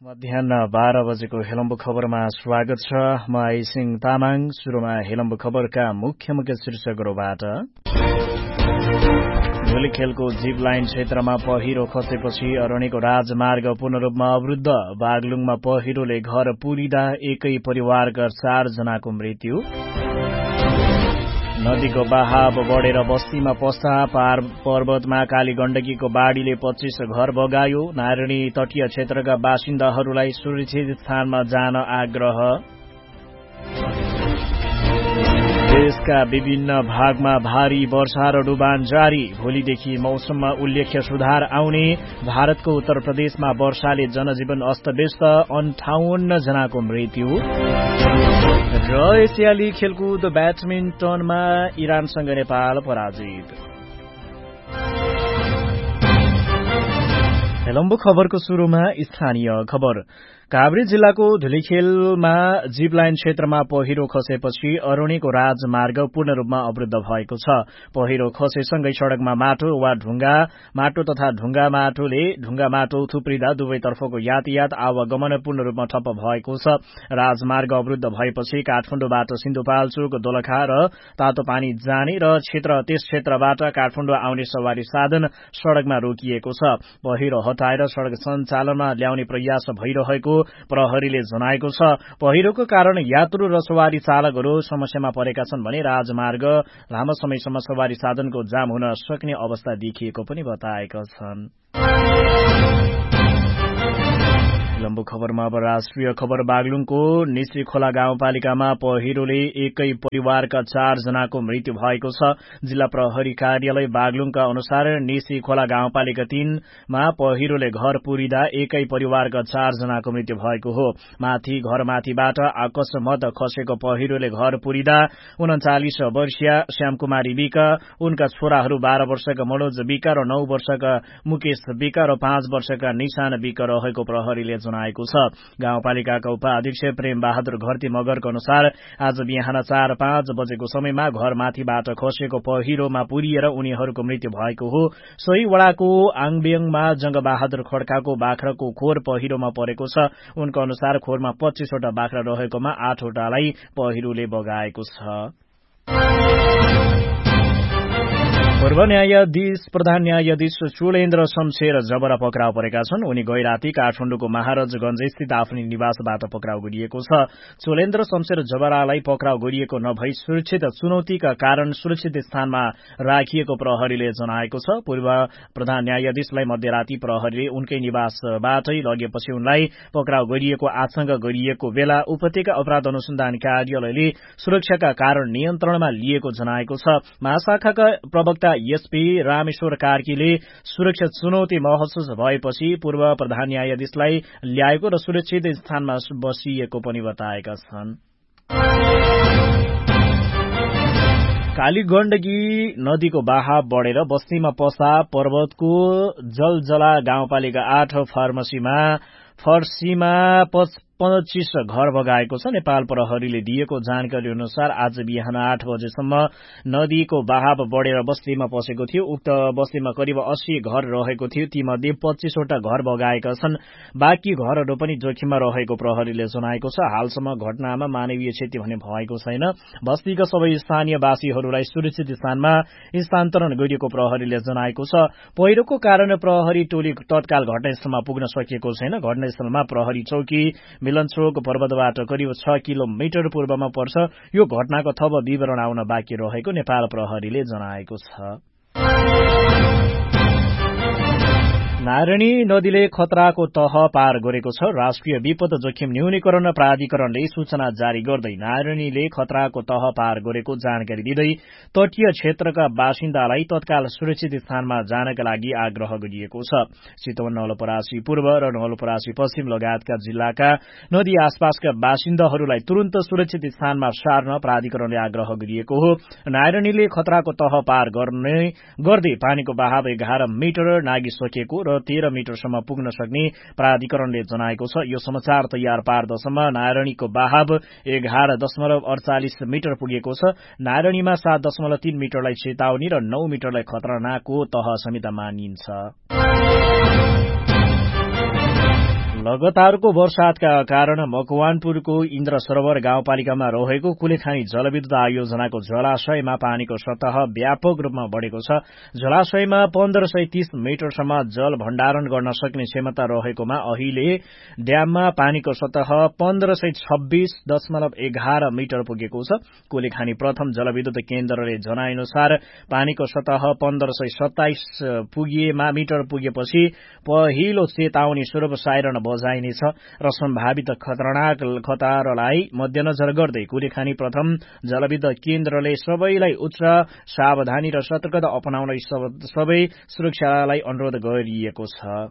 मध्याह 12 बजेको हेलम्बु खबरमा स्वागत छ। म आइसिङ तामाङ। सुरुमा हेलम्बु खबरका मुख्य शीर्षकहरूबाट। धुलीखेलको जिप लाइन क्षेत्रमा पहिरो खसेपछि अरण्यको राजमार्ग पूर्ण रूपमा अवरुद्ध। बागलुङमा पहिरोले घर पुरिँदा एकै परिवारका 4 जनाको मृत्यु। नदीको बहाव बढेर बस्तीमा पस्दा पर्वतमा काली गण्डकीको बाढीले 25 घर बगायो। नारायणी तटीय क्षेत्रका बासिन्दाहरूलाई सुरक्षित स्थानमा जान आग्रह। देशका विभिन्न भागमा भारी वर्षा र डुबान जारी। भोलिदेखि मौसममा उल्लेख्य सुधार आउने। भारतको उत्तर प्रदेशमा वर्षाले जनजीवन अस्तव्यस्त। 58 जनाको मृत्यु। र एसियाली खेलकुद ब्याडमिन्टनमा इरानसँग नेपाल पराजित। हेलम्बु खबरको सुरुमा स्थानीय खबर। काभ्रे जिल्लाको धुलीखेलमा जिप लाइन क्षेत्रमा पहिरो खसेपछि अरूणीको राजमार्ग पूर्ण रूपमा अवरुद्ध भएको छ। पहिरो खसेसँगै सड़कमा माटो वा माटो तथा ढुंगा माटो थुप्रिँदा दुवैतर्फको यातायात आवागमन पूर्ण रूपमा ठप्प भएको छ। राजमार्ग अवरुद्ध भएपछि काठमाडौँबाट सिन्धुपाल्चोक, दोलखा र तातोपानी जाने र त्यस क्षेत्रबाट काठमाडौँ आउने सवारी साधन सड़कमा रोकिएको छ। पहिरो हटाएर सड़क सञ्चालनमा ल्याउने प्रयास भइरहेको प्रहरीले जनाएको छ। पहिरोको कारण यात्रु र सवारी चालकहरू समस्यामा परेका छन् भने राजमार्ग लामो समयसम्म सवारी साधनको जाम हुन सक्ने अवस्था देखिएको पनि बताएका छन्। लम्बु खबरमा अब राष्ट्रिय खबर। बागलुङको निसी खोला गाउँपालिकामा पहिरोले एकै परिवारका 4 जनाको मृत्यु भएको छ। जिल्ला प्रहरी कार्यालय बागलुङका अनुसार निसी खोला गाउँपालिका 3 मा पहिरोले घर पुरिँदा एकै परिवारका 4 जनाको मृत्यु भएको हो। घरमाथिबाट अकस्मात खसेको पहिरोले घर पुरिँदा 39 वर्षीय श्यामकुमारी विक, उनका छोराहरू 12 वर्षका मनोज विक र 9 वर्षका मुकेश विक र 5 वर्षका निशान विक रहेको प्रहरीले जनाएको छ। गाउँपालिकाका उपाध्यक्ष प्रेम बहादुर घरती मगरको अनुसार आज बिहान 4-5 बजेको समयमा घरमाथिबाट खसेको पहिरोमा पुरिएर उनीहरूको मृत्यु भएको हो। सोही वडाको आङबेङमा जंगबहादुर खड्काको बाख्राको खोर पहिरोमा परेको छ। उनको अनुसार खोरमा 25 वटा बाख्रा रहेकोमा 8 वटालाई पहिरोले बगाएको छ। पूर्व प्रधान न्यायाधीश चोलेन्द्र शमशेर जबरा पक्राउ परेका छन्। उनी गैराती काठमाडौँको महाराजगंज स्थित आफ्नै निवासबाट पक्राउ गरिएको छ। चोलेन्द्र शमशेर जबरालाई पक्राउ गरिएको नभई सुरक्षित चुनौतीका कारण सुरक्षित स्थानमा राखिएको प्रहरीले जनाएको छ। पूर्व प्रधान न्यायाधीशलाई मध्यराती प्रहरीले उनकै निवासबाटै लगेपछि उनलाई पक्राउ गरिएको आशंका गरिएको बेला उपत्यका अपराध अनुसन्धान कार्यालयले सुरक्षाका कारण नियन्त्रणमा लिएको जनाएको छ। महाशाखाका प्रवक्ता एसपी रामेश्वर कार्कीले सुरक्षा चुनौती महसुस भएपछि पूर्व प्रधान न्यायाधीशलाई ल्याएको र सुरक्षित स्थानमा बसिएको पनि बताएका छन्। काली गण्डकी नदीको बहाव बढेर बस्तीमा पस्दा पर्वतको जलजला गाउँपालिका 8 फर्सीमा 25 घर बगाएको छ। नेपाल प्रहरीले दिएको जानकारी अनुसार आज बिहान 8 बजेसम्म नदीको बहाव बढेर बस्तीमा पसेको थियो। उक्त बस्तीमा करिब 80 घर रहेको थियो। तीमध्ये 25 वटा घर बगाएका छन्। बाँकी घरहरू पनि जोखिममा रहेको प्रहरीले जनाएको छ। हालसम्म घटनामा मानवीय क्षति भने भएको छैन। बस्तीका सबै स्थानीय वासीहरूलाई सुरक्षित स्थानमा स्थानान्तरण गरिएको प्रहरीले जनाएको छ। पहिरोको कारण प्रहरी टोली तत्काल घटनास्थलमा पुग्न सकेको छैन। घटनास्थलमा प्रहरी चौकी मिलनचोक पर्वतबाट करिब 6 किलोमिटर पूर्वमा पर्छ। यो घटनाको थप विवरण आउन बाँकी रहेको नेपाल प्रहरीले जनाएको छ। नारायणी नदीले खतराको तह पार गरेको छ। राष्ट्रिय विपद जोखिम न्यूनीकरण प्राधिकरणले सूचना जारी गर्दै नारायणीले खतराको तह पार गरेको जानकारी दिँदै तटीय क्षेत्रका बासिन्दालाई तत्काल सुरक्षित स्थानमा जानका लागि आग्रह गरिएको छ। चितवन, नवलपरासी पूर्व र नवलपरासी पश्चिम लगायतका जिल्लाका नदी आसपासका बासिन्दाहरूलाई तुरन्त सुरक्षित स्थानमा सार्न प्राधिकरणले आग्रह गरिएको हो। नारायणीले खतराको तह पार गर्दै पानीको बहाव 11 मिटर नागिसकेको र 13 मिटरसम्म पुग्न सक्ने प्राधिकरणले जनाएको छ। यो समाचार तयार पार्दसम्म नारायणीको बहाव 11.48 मिटर पुगेको छ। नारायणीमा 7.3 मिटरलाई चेतावनी र 9 मिटरलाई खतरनाकको तह समेत मानिन्छ। लगातारको वर्षातका कारण मकवानपुरको इन्द्र सरोवर गाउँपालिकामा रहेको कुलेखानी जलविद्युत आयोजनाको जलाशयमा पानीको सतह व्यापक रूपमा बढेको छ। जलाशयमा 1530 मिटरसम्म जल भण्डारण गर्न सक्ने क्षमता रहेकोमा अहिले ड्याममा पानीको सतह 1526.11 मिटर पुगेको छ। कुलेखानी प्रथम जलविद्युत केन्द्रले जनाएअनुसार पानीको सतह 1527 मिटर पुगेपछि पहिलो चेतावनी स्वरूप साइरन बजाइनेछ र सम्भावित खतरनाक खतरालाई मध्यनजर गर्दै कुलेखानी प्रथम जलविद्युत केन्द्रले सबैलाई उच्च सावधानी र सतर्कता अपनाउन सबै सुरक्षालाई अनुरोध गरिएको छ।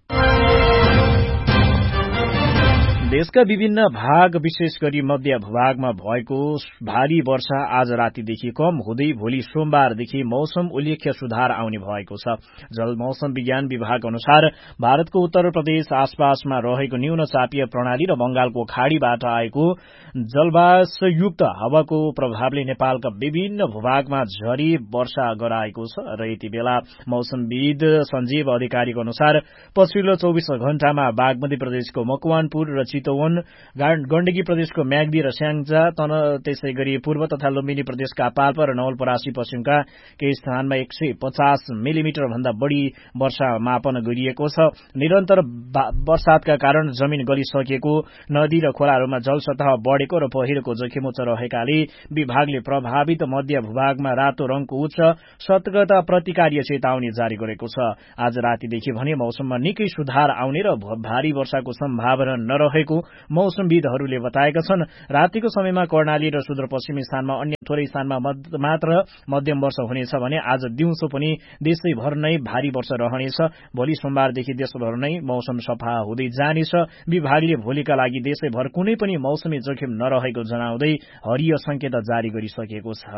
देशका विभिन्न भाग विशेष गरी मध्य भूभागमा भएको भारी वर्षा आज रातिदेखि कम हुँदै भोलि सोमबारदेखि मौसम उल्लेख्य सुधार आउने भएको छ। जल मौसम विज्ञान विभाग अनुसार भारतको उत्तर प्रदेश आसपासमा रहेको न्यून चापीय प्रणाली र बंगालको खाड़ीबाट आएको जलवायुयुक्त हावाको प्रभावले नेपालका विभिन्न भूभागमा झरी वर्षा गराएको छ र यति बेला मौसमविद सञ्जीव अधिकारीको अनुसार पछिल्लो 24 घण्टामा बागमती प्रदेशको मकवानपुर र चितवन, गण्डकी प्रदेशको म्याग्दी र स्याङ्जा, त्यसै गरी पूर्व तथा लुम्बिनी प्रदेशका पाल्पा र नवलपरासी पश्चिमका केही स्थानमा 150 मिलिमिटर भन्दा बढ़ी वर्षा मापन गरिएको छ। निरन्तर वर्षातका कारण जमीन गलिसकेको, नदी र खोलाहरूमा जलसतह बढ़ेको र पहिरोको जोखिम उच्च रहेकाले विभागले प्रभावित मध्य भूभागमा रातो रंगको उच्च सतर्कता प्रतिकार्य चेतावनी जारी गरेको छ। आज रातिदेखि भने मौसममा निकै सुधार आउने र भारी वर्षाको सम्भावना नरहेको मौसमविदहरूले बताएका छन्। रातिको समयमा कर्णाली र सुदूरपश्चिमी स्थानमा अन्य थोरै स्थानमा मात्र मध्यम वर्षा हुनेछ भने आज दिउँसो पनि देशैभर नै भारी वर्षा रहनेछ। भोलि सोमबारदेखि देशभर नै मौसम सफा हुँदै जानेछ। विभागले भोलिका लागि देशैभर कुनै पनि मौसमी जोखिम नरहेको जनाउँदै हरियो संकेत जारी गरिसकेको छ।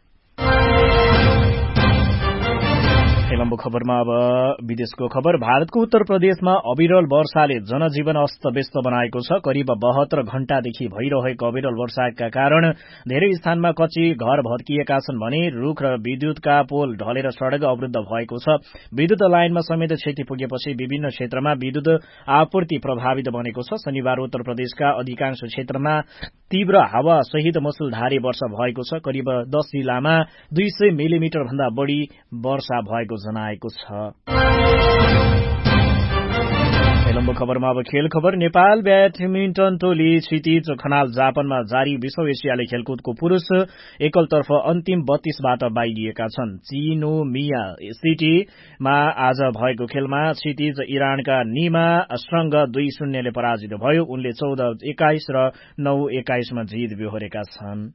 लम्बो खबरमा अब विदेशको खबर। भारतको उत्तर प्रदेशमा अविरल वर्षाले जनजीवन अस्तव्यस्त बनाएको छ। करिब 72 घण्टादेखि भइरहेको अविरल वर्षाका कारण धेरै स्थानमा कच्ची घर भत्किएका छन् भने रूख र विद्युतका पोल ढलेर सड़क अवरुद्ध भएको छ। विद्युत लाइनमा समेत क्षति पुगेपछि विभिन्न क्षेत्रमा विद्युत आपूर्ति प्रभावित बनेको छ। शनिबार उत्तर प्रदेशका अधिकांश क्षेत्रमा तीव्र हावा सहित मुसलधारे वर्षा भएको छ। करिब 10 जिल्लामा 200 मिलिमिटर भन्दा बढ़ी वर्षा भएको जनाएको छ। लम्बो खबरमा अब खेल खबर। नेपाल ब्याडमिन्टन टोली क्षितिज खनाल जापानमा जारी विश्व एसियाली खेलकुदको पुरूष एकलतर्फ अन्तिम 32बाट बाहिरिएका छन्। चिनोमिया सिटीमा आज भएको खेलमा क्षितिज इरानका निमा स्ट्रंग 2-0 ले पराजित भयो। उनले 14-21 र 9-21 मा जित बेहोरेका छन्।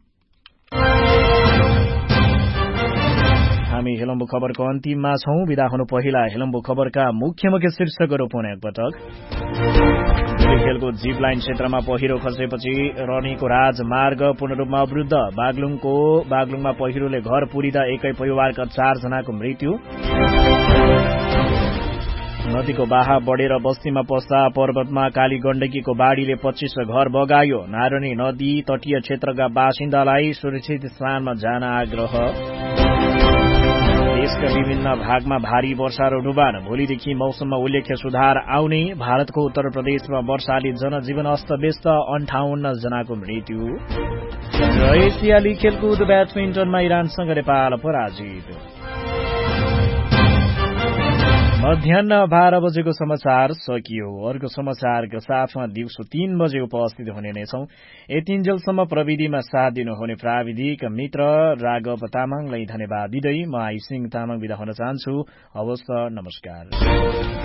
हामी हेलम्बु खबरको अन्तिममा छौं। विदा हुनु पहिला हेलम्बु खबरका मुख्य शीर्षकहरू पुनः एकपटक। खेलको जीप लाइन क्षेत्रमा पहिरो खसेपछि रनीको राजमार्ग पूर्ण रूपमा अवरुद्ध। बागलुङमा पहिरोले घर पुरिँदा एकै परिवारका 4 जनाको मृत्यु। नदीको बहाव बढेर बस्तीमा पस्दा पर्वतमा काली गण्डकीको बाढ़ीले 25 घर बगायो। नारायणी नदी तटीय क्षेत्रका बासिन्दालाई सुरक्षित स्थानमा जान आग्रह। देशका विभिन्न भागमा भारी वर्षा र डुबान। भोलिदेखि मौसममा उल्लेख्य सुधार आउने। भारतको उत्तर प्रदेशमा वर्षाले जनजीवन अस्तव्यस्त, 58 जनाको मृत्यु। र एसियाली खेलकुद ब्याडमिन्टनमा इरानसँग नेपाल पराजित। मध्याह 12 बजेको समाचार सकियो। अर्को समाचारको साथमा दिउँसो 3 बजे उपस्थित हुने नै छौं। यतिन्जेलसम्म प्रविधिमा साथ दिनुहुने प्राविधिक मित्र राघव तामाङलाई धन्यवाद दिँदै म आइसिङ तामाङ बिदा हुन चाहन्छु। हवस् त, नमस्कार।